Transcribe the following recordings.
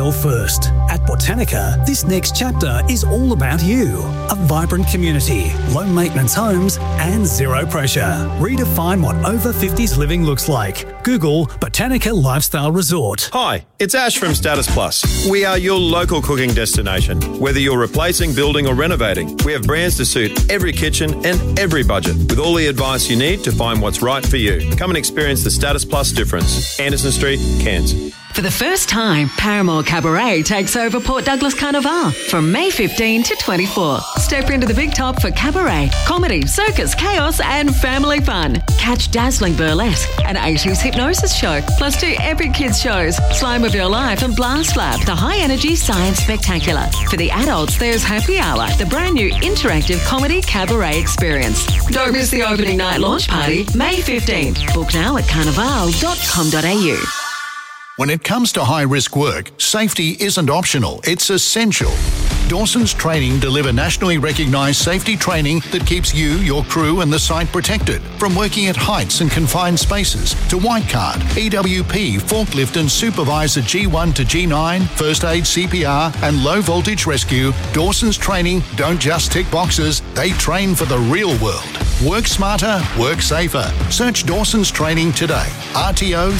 yourself first. At Botanica, this next chapter is all about you. A vibrant community, low maintenance homes, and zero pressure. Redefine what over 50s living looks like. Google Botanica Lifestyle Resort. Hi, it's Ash from Status Plus. We are your local cooking destination. Whether you're replacing, building or renovating, we have brands to suit every kitchen and every budget, with all the advice you need to find what's right for you. Come and experience the Status Plus difference. Anderson Street, Cairns. For the first time, Paramore Cabaret takes over Port Douglas Carnival from May 15 to 24. Step into the big top for cabaret, comedy, circus, chaos and family fun. Catch dazzling burlesque, an 80s hypnosis show, plus 2 epic kids shows, Slime of Your Life and Blast Lab, the high-energy science spectacular. For the adults, there's Happy Hour, the brand new interactive comedy cabaret experience. Don't miss the opening night launch party, May 15th. Book now at carnival.com.au. When it comes to high-risk work, safety isn't optional, it's essential. Dawson's Training deliver nationally recognised safety training that keeps you, your crew and the site protected. From working at heights and confined spaces to white card, EWP, forklift and supervisor G1 to G9, first aid, CPR and low voltage rescue, Dawson's Training don't just tick boxes, they train for the real world. Work smarter, work safer. Search Dawson's Training today. RTO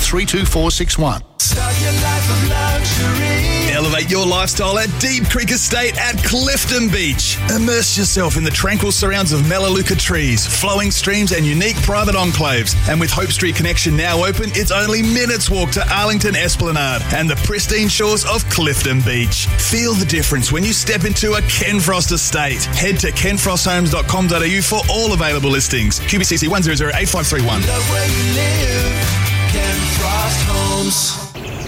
32461. Start your life of luxury. Elevate your lifestyle at Deep Creek Estate at Clifton Beach. Immerse yourself in the tranquil surrounds of Melaleuca trees, flowing streams and unique private enclaves. And with Hope Street Connection now open, it's only minutes walk to Arlington Esplanade and the pristine shores of Clifton Beach. Feel the difference when you step into a Ken Frost estate. Head to kenfrosthomes.com.au for all available listings. QBCC 1008531. Love where you live. Ken Frost Homes.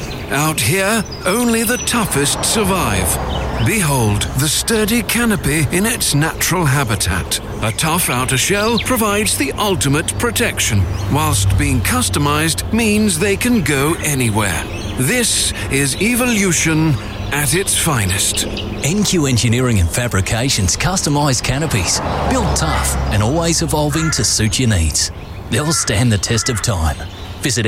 Out here, only the toughest survive. Behold the sturdy canopy in its natural habitat. A tough outer shell provides the ultimate protection, whilst being customized means they can go anywhere. This is evolution at its finest. NQ Engineering and Fabrication's customised canopies, built tough and always evolving to suit your needs. They'll stand the test of time. Visit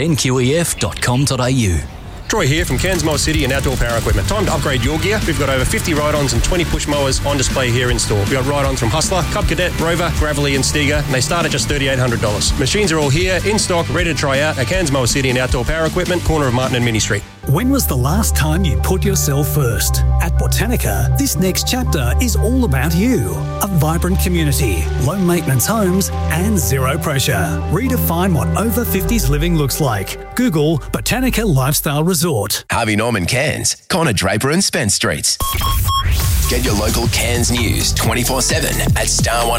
nqef.com.au. Troy here from Cairns Mower City and Outdoor Power Equipment. Time to upgrade your gear. We've got over 50 ride-ons and 20 push mowers on display here in store. We've got ride-ons from Hustler, Cub Cadet, Rover, Gravelly and Stiga, and they start at just $3,800. Machines are all here, in stock, ready to try out at Cairns Mower City and Outdoor Power Equipment, corner of Martin and Mini Street. When was the last time you put yourself first? At Botanica, this next chapter is all about you. A vibrant community, low maintenance homes, and zero pressure. Redefine what over 50s living looks like. Google Botanica Lifestyle Resort. Harvey Norman Cairns, Connor Draper and Spence Streets. Get your local Cairns news 24/7 at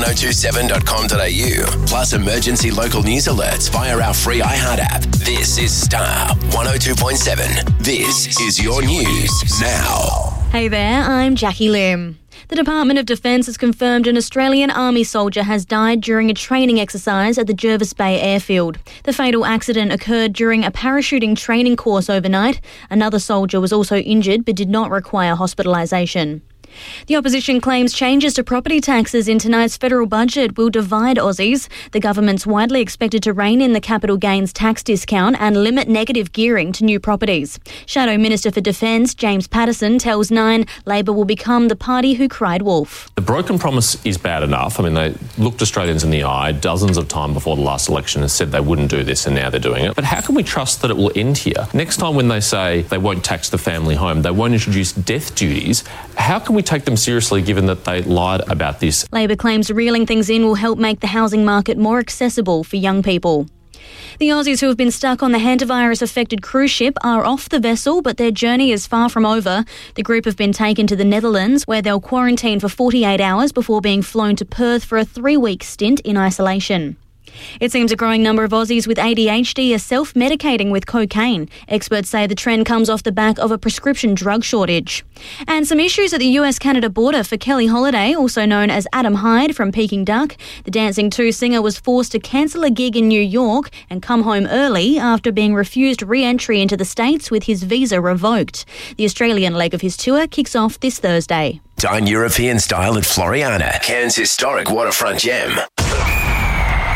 star1027.com.au. Plus emergency local news alerts via our free iHeart app. This is Star 102.7. This is your news now. Hey there, I'm Jackie Lim. The Department of Defence has confirmed an Australian Army soldier has died during a training exercise at the Jervis Bay airfield. The fatal accident occurred during a parachuting training course overnight. Another soldier was also injured but did not require hospitalisation. The opposition claims changes to property taxes in tonight's federal budget will divide Aussies. The government's widely expected to rein in the capital gains tax discount and limit negative gearing to new properties. Shadow Minister for Defence James Patterson tells Nine Labor will become the party who cried wolf. The broken promise is bad enough. I mean, they looked Australians in the eye dozens of times before the last election and said they wouldn't do this, and now they're doing it. But how can we trust that it will end here? Next time when they say they won't tax the family home, they won't introduce death duties, how can we take them seriously given that they lied about this? Labor claims reeling things in will help make the housing market more accessible for young people. The Aussies who have been stuck on the hantavirus-affected cruise ship are off the vessel, but their journey is far from over. The group have been taken to the Netherlands, where they'll quarantine for 48 hours before being flown to Perth for a 3-week stint in isolation. It seems a growing number of Aussies with ADHD are self-medicating with cocaine. Experts say the trend comes off the back of a prescription drug shortage. And some issues at the US-Canada border for Kelly Holiday, also known as Adam Hyde from Peking Duck. The Dancing 2 singer was forced to cancel a gig in New York and come home early after being refused re-entry into the States with his visa revoked. The Australian leg of his tour kicks off this Thursday. Dine European style at Floriana, Cairns' historic waterfront gem.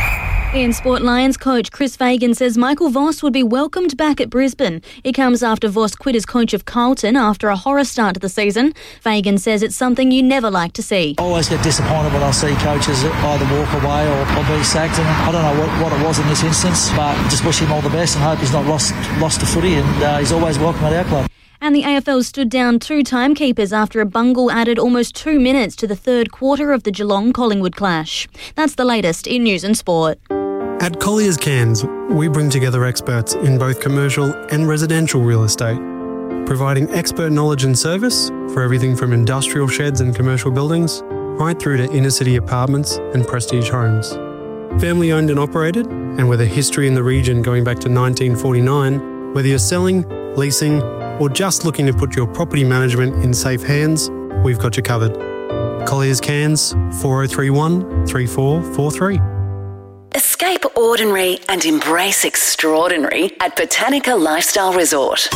In Sport, Lions coach Chris Fagan says Michael Voss would be welcomed back at Brisbane. It comes after Voss quit as coach of Carlton after a horror start to the season. Fagan says it's something you never like to see. I always get disappointed when I see coaches either walk away or be sacked. And I don't know what it was in this instance, but just wish him all the best and hope he's not lost to footy, and he's always welcome at our club. And the AFL stood down 2 timekeepers after a bungle added almost 2 minutes to the third quarter of the Geelong-Collingwood clash. That's the latest in news and sport. At Colliers Cairns, we bring together experts in both commercial and residential real estate, providing expert knowledge and service for everything from industrial sheds and commercial buildings right through to inner-city apartments and prestige homes. Family owned and operated, and with a history in the region going back to 1949, whether you're selling, leasing, or just looking to put your property management in safe hands, we've got you covered. Colliers Cairns, 4031 3443. Escape ordinary and embrace extraordinary at Botanica Lifestyle Resort.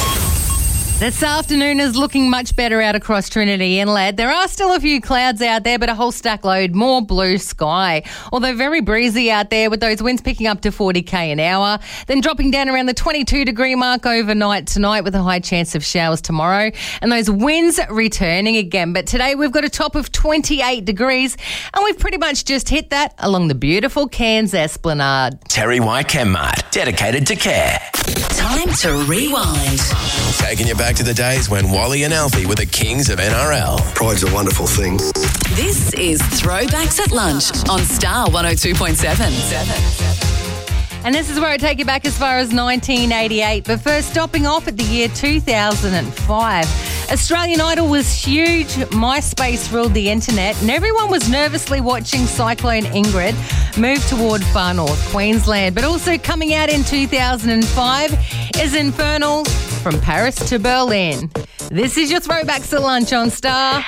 This afternoon is looking much better out across Trinity Inlet. There are still a few clouds out there, but a whole stack load more blue sky. Although very breezy out there with those winds picking up to 40k an hour, then dropping down around the 22-degree mark overnight tonight with a high chance of showers tomorrow, and those winds returning again. But today we've got a top of 28 degrees, and we've pretty much just hit that along the beautiful Cairns Esplanade. Terry White Chemmart, dedicated to care. Time to rewind. Taking you back to the days when Wally and Alfie were the kings of NRL. Pride's a wonderful thing. This is Throwbacks at Lunch on Star 102.7. And this is where I take you back as far as 1988. But first, stopping off at the year 2005. Australian Idol was huge. MySpace ruled the internet. And everyone was nervously watching Cyclone Ingrid move toward far north Queensland. But also coming out in 2005 is Infernal from Paris to Berlin. This is your Throwbacks at Lunch on Star